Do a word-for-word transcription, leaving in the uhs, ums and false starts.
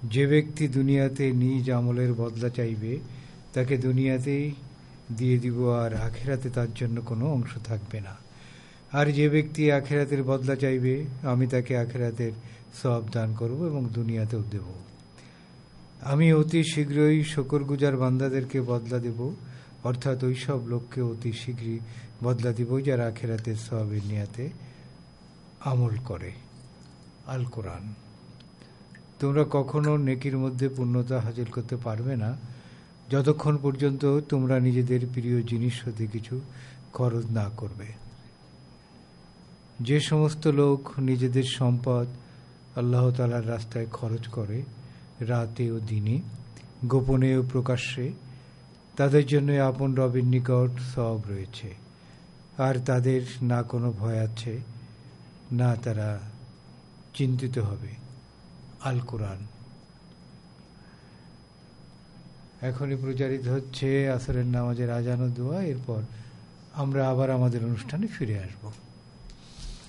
যে ব্যক্তি দুনিয়াতে নিজ আমলের বদলা চাইবে তাকে দুনিয়াতেই দিয়ে দিব, আর আখেরাতে তার জন্য কোনো অংশ থাকবে না। আর যে ব্যক্তি আখেরাতের বদলা চাইবে আমি তাকে আখেরাতের সওয়াব দান করব এবং দুনিয়াতেও দেব। আমি অতি শীঘ্রই শুকরগুজার বান্দাদেরকে বদলা দেব, অর্থাৎ ওই সব লোককে অতি শীঘ্রই বদলা দিব যারা আখেরাতের সওয়াবের নিয়াতে আমল করে। আল কোরআন। তোমরা কখনো নেকির মধ্যে পূর্ণতা হাসিল করতে পারবে না যতক্ষণ পর্যন্ত তোমরা নিজেদের প্রিয় জিনিস হতে কিছু খরচ না করবে। যে সমস্ত লোক নিজেদের সম্পদ আল্লাহ তাআলার রাস্তায় খরচ করে রাতে ও দিনে, গোপনে ও প্রকাশ্যে, তাদের জন্য আপন রবের নিকট সওয়াব রয়েছে, আর তাদের না কোনো ভয় আছে না তারা চিন্তিত হবে। আল কোরআন। এখনই প্রচারিত হচ্ছে আসরের নামাজের আজান ও দোয়া। এরপর আমরা আবার আমাদের অনুষ্ঠানে ফিরে আসব।